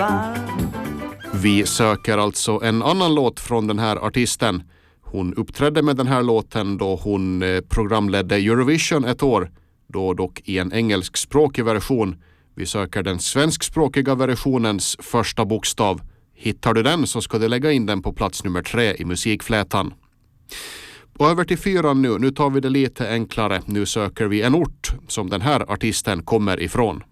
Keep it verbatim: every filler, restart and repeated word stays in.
varm. Vi söker alltså en annan låt från den här artisten. Hon uppträdde med den här låten då hon programledde Eurovision ett år, då dock i en engelskspråkig version. Vi söker den svenskspråkiga versionens första bokstav. Hittar du den så ska du lägga in den på plats nummer tre i musikflätan. Och över till fyran nu. Nu tar vi det lite enklare. Nu söker vi en ort som den här artisten kommer ifrån.